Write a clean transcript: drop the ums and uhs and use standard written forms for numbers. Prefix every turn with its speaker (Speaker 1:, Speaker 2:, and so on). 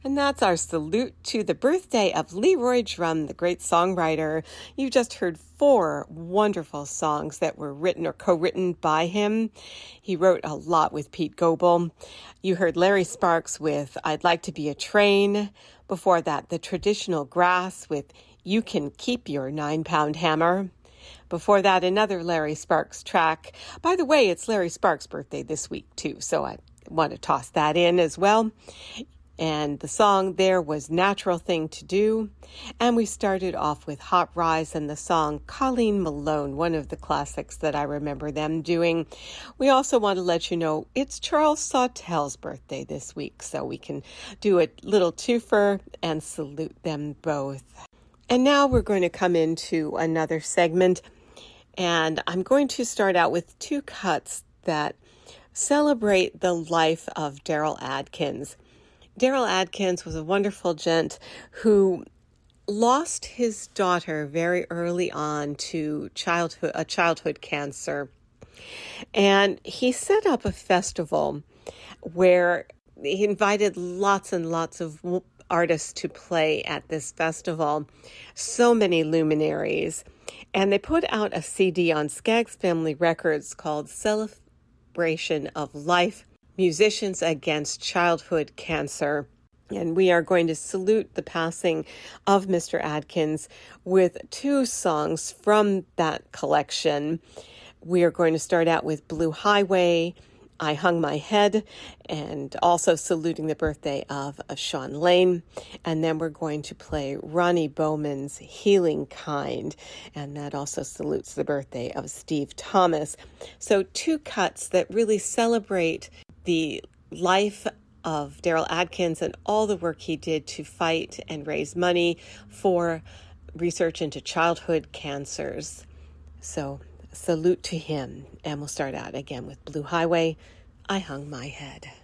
Speaker 1: And that's our salute to the birthday of Leroy Drum, the great songwriter. You just heard 4 wonderful songs that were written or co-written by him. He wrote a lot with Pete Goebel. You heard Larry Sparks with I'd Like to Be a Train. Before that, The Traditional Grass with You Can Keep Your 9-Pound Hammer. Before that, another Larry Sparks track. By the way, it's Larry Sparks' birthday this week, too, so I want to toss that in as well. And the song there was Natural Thing to Do. And we started off with Hot Rise and the song Colleen Malone, one of the classics that I remember them doing. We also want to let you know it's Charles Sawtell's birthday this week, so we can do a little twofer and salute them both. And now we're going to come into another segment, and I'm going to start out with 2 cuts that celebrate the life of Daryl Adkins. Daryl Adkins was a wonderful gent who lost his daughter very early on to childhood cancer. And he set up a festival where he invited lots and lots of artists to play at this festival, so many luminaries. And they put out a CD on Skaggs Family Records called Celebration of Life, Musicians Against Childhood Cancer. And we are going to salute the passing of Mr. Adkins with 2 songs from that collection. We are going to start out with Blue Highway, I Hung My Head, and also saluting the birthday of Sean Lane. And then we're going to play Ronnie Bowman's Healing Kind, and that also salutes the birthday of Steve Thomas. So 2 cuts that really celebrate the life of Daryl Adkins and all the work he did to fight and raise money for research into childhood cancers. So salute to him. And we'll start out again with Blue Highway, I Hung My Head.